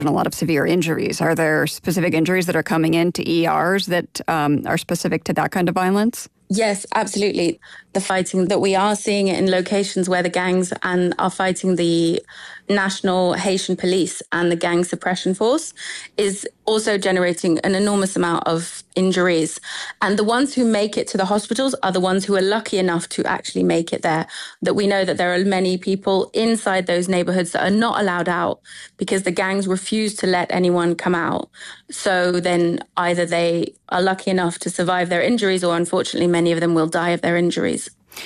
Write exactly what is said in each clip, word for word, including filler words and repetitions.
and a lot of severe injuries. Are there specific injuries that are coming into E Rs that um, are specific to that kind of violence? Yes, absolutely. The fighting that we are seeing in locations where the gangs and are fighting the National Haitian Police and the Gang Suppression Force is also generating an enormous amount of injuries. And the ones who make it to the hospitals are the ones who are lucky enough to actually make it there. That we know that there are many people inside those neighborhoods that are not allowed out because the gangs refuse to let anyone come out. So then either they are lucky enough to survive their injuries, or unfortunately many of them will die of their injuries.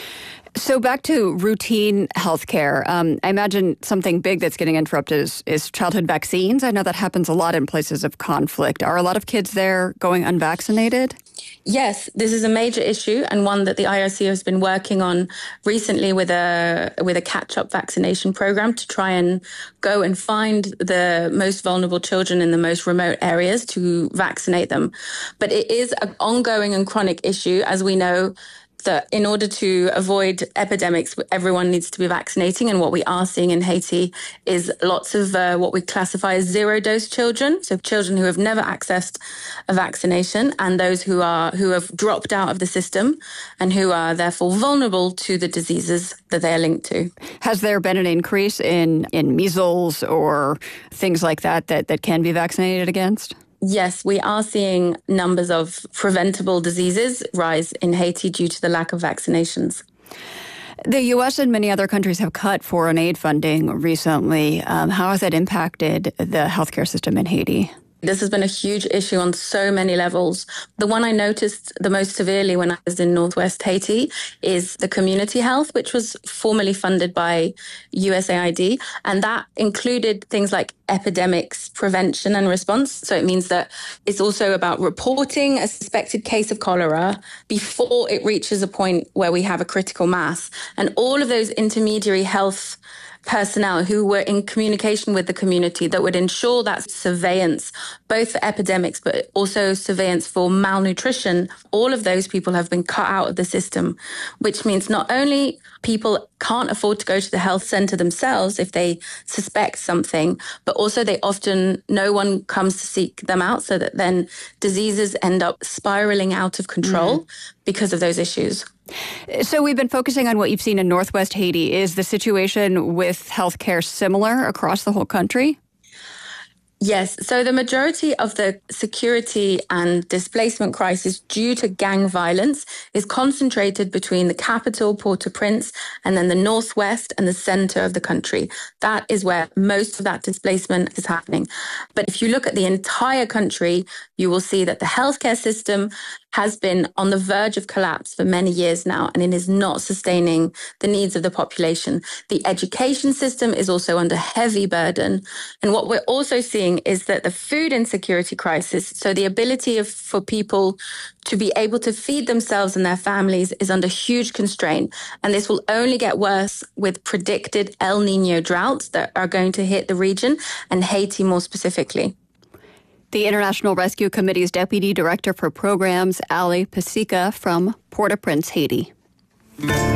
So back to routine healthcare. Um, I imagine something big that's getting interrupted is, is childhood vaccines. I know that happens a lot in places of conflict. Are a lot of kids there going unvaccinated? Yes, this is a major issue, and one that the I R C has been working on recently with a with a catch-up vaccination program to try and go and find the most vulnerable children in the most remote areas to vaccinate them. But it is an ongoing and chronic issue, as we know, that in order to avoid epidemics, everyone needs to be vaccinating. And what we are seeing in Haiti is lots of uh, what we classify as zero-dose children, so children who have never accessed a vaccination, and those who are who have dropped out of the system and who are therefore vulnerable to the diseases that they are linked to. Has there been an increase in, in measles or things like that, that that can be vaccinated against? Yes, we are seeing numbers of preventable diseases rise in Haiti due to the lack of vaccinations. The U S and many other countries have cut foreign aid funding recently. Um, how has that impacted the healthcare system in Haiti? This has been a huge issue on so many levels. The one I noticed the most severely when I was in Northwest Haiti is the community health, which was formerly funded by U S A I D. And that included things like epidemics prevention and response. So it means that it's also about reporting a suspected case of cholera before it reaches a point where we have a critical mass. And all of those intermediary health personnel who were in communication with the community that would ensure that surveillance, both for epidemics, but also surveillance for malnutrition, all of those people have been cut out of the system, which means not only people can't afford to go to the health center themselves if they suspect something, but also they often, no one comes to seek them out, so that then diseases end up spiraling out of control mm. because of those issues. So we've been focusing on what you've seen in Northwest Haiti. Is the situation with healthcare similar across the whole country? Yes. So the majority of the security and displacement crisis due to gang violence is concentrated between the capital, Port-au-Prince, and then the northwest and the center of the country. That is where most of that displacement is happening. But if you look at the entire country, you will see that the healthcare system has been on the verge of collapse for many years now, and it is not sustaining the needs of the population. The education system is also under heavy burden. And what we're also seeing is that the food insecurity crisis, so the ability of, for people to be able to feed themselves and their families, is under huge constraint. And this will only get worse with predicted El Nino droughts that are going to hit the region, and Haiti more specifically. The International Rescue Committee's Deputy Director for Programs, Ali Pasica from Port-au-Prince, Haiti.